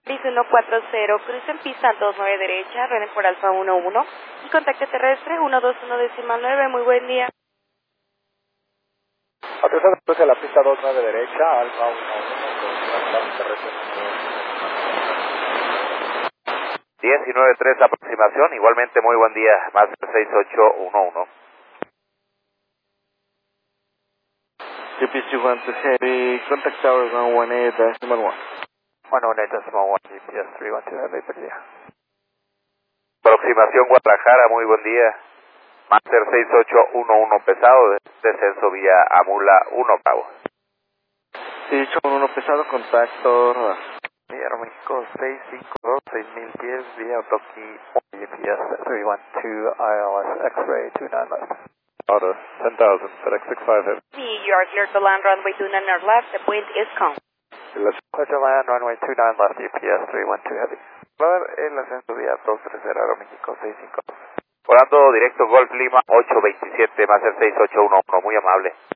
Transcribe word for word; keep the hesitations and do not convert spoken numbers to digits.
Bis uno cuatro cero, cruce en pista dos nueve derecha, rueden por Alfa uno uno y contacto terrestre uno dos uno decimal nueve, muy buen día. Atención, cruce la pista dos nueve derecha, Alfa uno uno, contacto terrestre. diecinueve tres aproximación, igualmente muy buen día, más seis ocho uno uno. G P S one two Heavy, contact tower one one eight decimal one. one one eight decimal one, G P S three one two Heavy, buen día. Aproximación Guadalajara, muy buen día. Master seis ocho uno uno pesado, descenso vía Amula uno Bravo. seis ocho uno uno pesado, contacto. Aeroméxico seis cinco dos, seis mil diez, vía Otoki, G P S three one two, I L S X-ray two nine left. Auto ten thousand, FedEx six five Heavy. You are clear to land runway two nine left, the wind is calm. Clear to land, runway two nine left, G P S three one two Heavy. El ascenso vía dos tres cero, Aeroméxico seis cinco dos. Volando directo Golf Lima ocho veintisiete, Master seis ocho uno uno, muy amable.